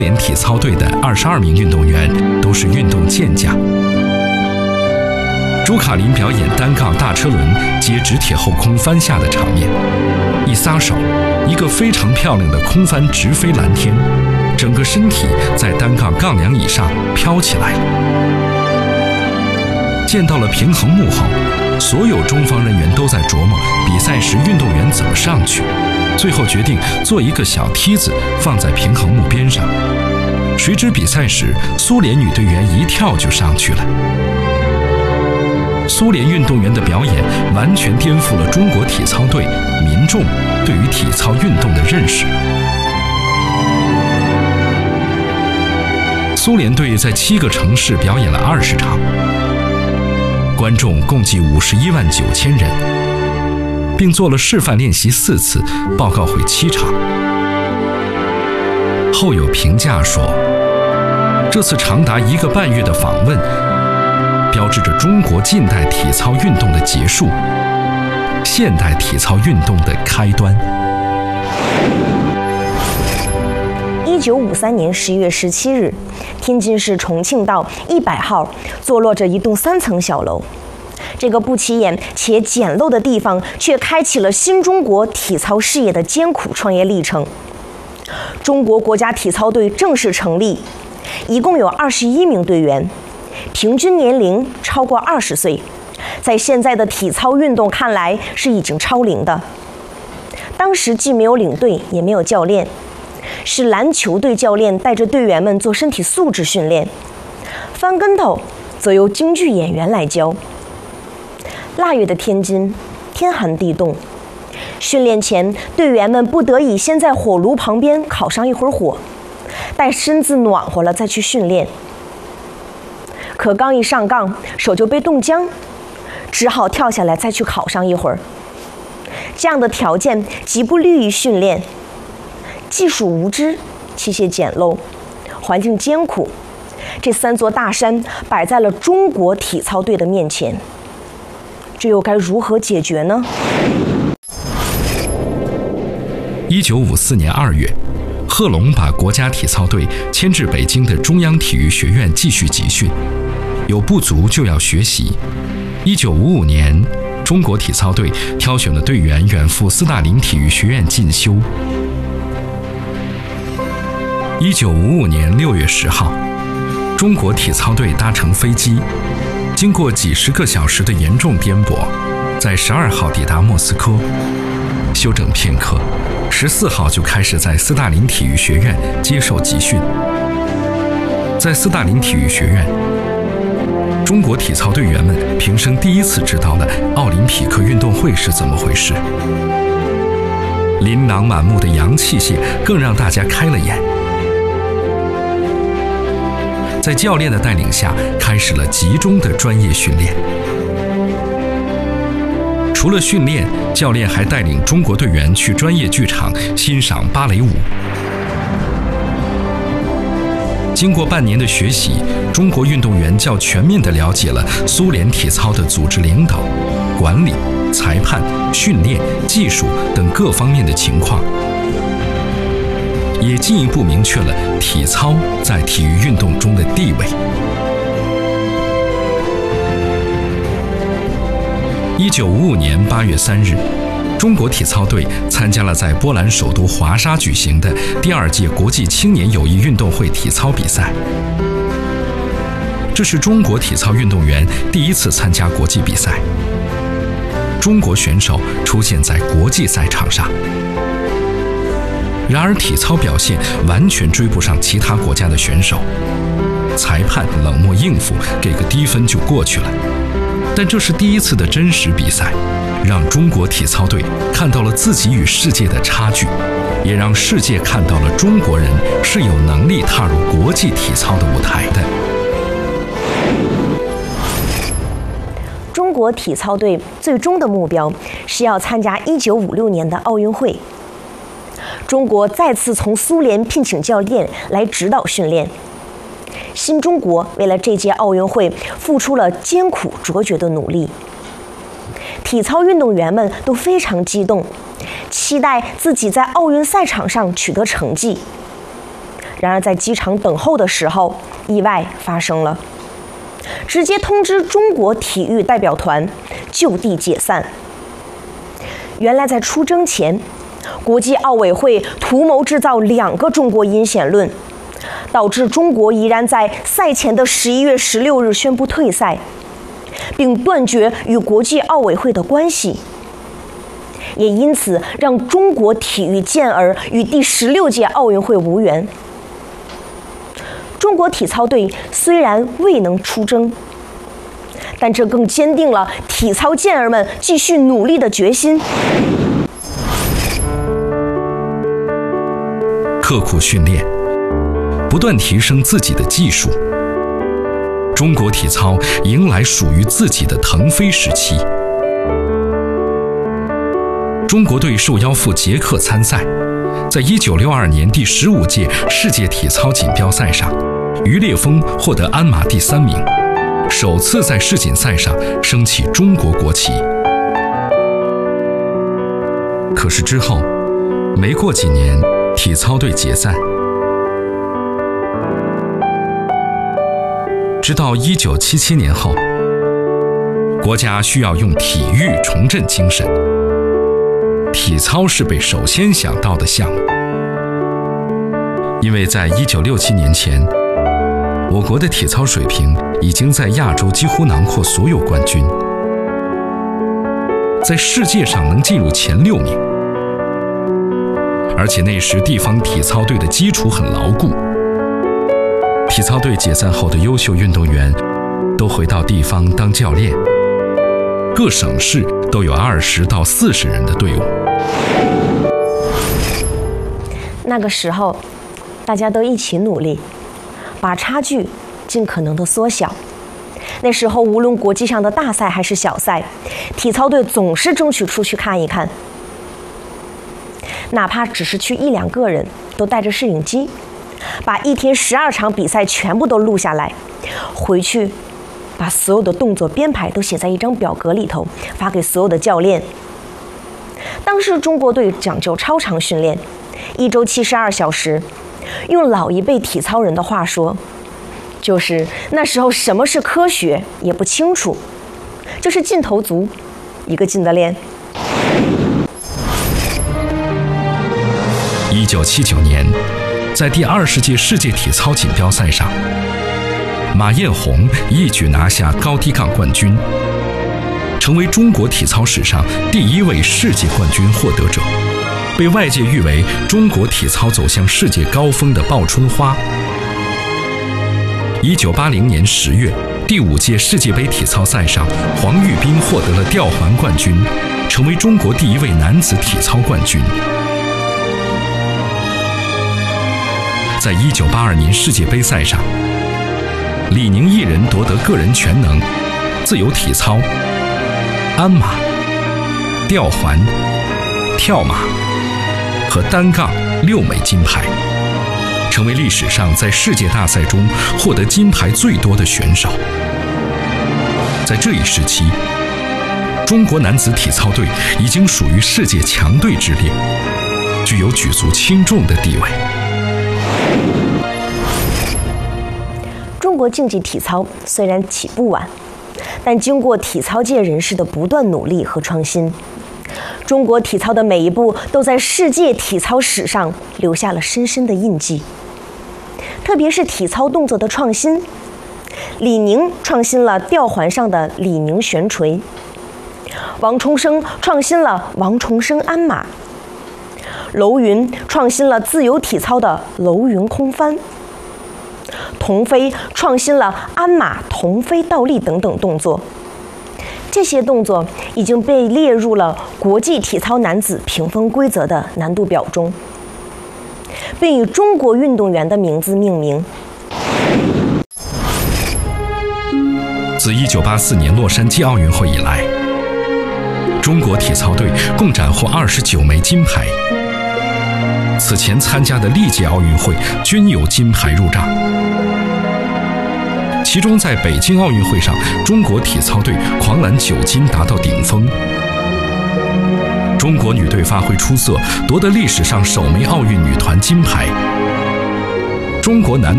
联体操队的22名运动员都是运动健将。朱卡林表演单杠大车轮接直铁后空翻下的场面，一撒手，一个非常漂亮的空翻直飞蓝天，整个身体在单杠杠梁以上飘起来了。见到了平衡木后，所有中方人员都在琢磨比赛时运动员怎么上去，最后决定做一个小梯子放在平衡木边上。谁知比赛时，苏联女队员一跳就上去了。苏联运动员的表演完全颠覆了中国体操队民众对于体操运动的认识。苏联队在7个城市表演了20场，观众共计51万9千人，并做了示范练习4次，报告会7场。后有评价说，这次长达1个半月的访问，标志着中国近代体操运动的结束，现代体操运动的开端。 1953年11月17日，天津市重庆道100号坐落着一栋3层小楼。这个不起眼且简陋的地方，却开启了新中国体操事业的艰苦创业历程。中国国家体操队正式成立，一共有21名队员，平均年龄超过20岁，在现在的体操运动看来是已经超龄的。当时既没有领队，也没有教练，是篮球队教练带着队员们做身体素质训练，翻跟头则由京剧演员来教。腊月的天津，天寒地冻，训练前，队员们不得已先在火炉旁边烤上一会儿火，待身子暖和了再去训练。可刚一上杠，手就被冻僵，只好跳下来再去烤上一会儿。这样的条件极不利于训练，技术无知，器械简陋，环境艰苦，这3座大山摆在了中国体操队的面前，这又该如何解决呢 ？1954年2月，贺龙把国家体操队迁至北京的中央体育学院继续集训，有不足就要学习。1955年，中国体操队挑选的队员远赴斯大林体育学院进修。1955年6月10号，中国体操队搭乘飞机，经过几10个小时的严重颠簸，在12号抵达莫斯科，休整片刻，14号就开始在斯大林体育学院接受集训。在斯大林体育学院，中国体操队员们平生第一次知道了奥林匹克运动会是怎么回事。琳琅满目的洋器械更让大家开了眼。在教练的带领下，开始了集中的专业训练。除了训练，教练还带领中国队员去专业剧场欣赏芭蕾舞。经过半年的学习，中国运动员较全面地了解了苏联体操的组织领导、管理、裁判、训练、技术等各方面的情况，也进一步明确了体操在体育运动中的地位。1955年8月3日，中国体操队参加了在波兰首都华沙举行的第2届国际青年友谊运动会体操比赛。这是中国体操运动员第一次参加国际比赛，中国选手出现在国际赛场上。然而体操表现完全追不上其他国家的选手，裁判冷漠应付，给个低分就过去了。但这是第一次的真实比赛，让中国体操队看到了自己与世界的差距，也让世界看到了中国人是有能力踏入国际体操的舞台的。 中国体操队最终的目标是要参加1956年的奥运会。中国再次从苏联聘请教练来指导训练。新中国为了这届奥运会付出了艰苦卓绝的努力。体操运动员们都非常激动，期待自己在奥运赛场上取得成绩。 然而在机场等候的时候，意外发生了，直接通知中国体育代表团就地解散。原来在出征前，国际奥委会图谋制造2个中国阴险论，导致中国依然在赛前的11月16日宣布退赛，并断绝与国际奥委会的关系，也因此让中国体育健儿与第16届奥运会无缘。中国体操队虽然未能出征，但这更坚定了体操健儿们继续努力的决心。 刻苦训练，不断提升自己的技术，中国体操迎来属于自己的腾飞时期。中国队受邀赴捷克参赛，在1962年第15届世界体操锦标赛上，于烈峰获得鞍马第3名，首次在世锦赛上升起中国国旗。可是之后，没过几年，体操队解散。直到1977年后，国家需要用体育重振精神，体操是被首先想到的项目。因为在1967年前，我国的体操水平已经在亚洲几乎囊括所有冠军，在世界上能进入前6名。而且那时地方体操队的基础很牢固，体操队解散后的优秀运动员都回到地方当教练，各省市都有20到40人的队伍。 那个时候，大家都一起努力，把差距尽可能的缩小。那时候无论国际上的大赛还是小赛，体操队总是争取出去看一看，哪怕只是去1、2个人，都带着摄影机，把一天12场比赛全部都录下来，回去把所有的动作编排都写在一张表格里头，发给所有的教练。当时中国队讲究超长训练，1周72小时，用老一辈体操人的话说，就是那时候什么是科学也不清楚，就是劲头足，一个劲的练。 1979年，在第20届世界体操锦标赛上，马艳红一举拿下高低杠冠军，成为中国体操史上第1位世界冠军获得者，被外界誉为中国体操走向世界高峰的报春花。1980年10月，第5届世界杯体操赛上，黄玉斌获得了吊环冠军，成为中国第1位男子体操冠军。在1982年世界杯赛上，李宁一人夺得个人全能、自由体操、鞍马、吊环、跳马和单杠6枚金牌，成为历史上在世界大赛中获得金牌最多的选手。在这一时期，中国男子体操队已经属于世界强队之列，具有举足轻重的地位。 中国竞技体操虽然起步晚，但经过体操界人士的不断努力和创新，中国体操的每一步都在世界体操史上留下了深深的印记。特别是体操动作的创新，李宁创新了吊环上的李宁悬垂，王重生创新了王重生鞍马，楼云创新了自由体操的楼云空翻，童飞创新了鞍马童飞倒立等等动作。这些动作已经被列入了国际体操男子评分规则的难度表中，并以中国运动员的名字命名。 自1984年洛杉矶奥运会以来，中国体操队共斩获29枚金牌。此前参加的历届奥运会均有金牌入账。其中在北京奥运会上，中国体操队狂揽9金达到顶峰。中国女队发挥出色，夺得历史上首枚奥运女团金牌。 中国男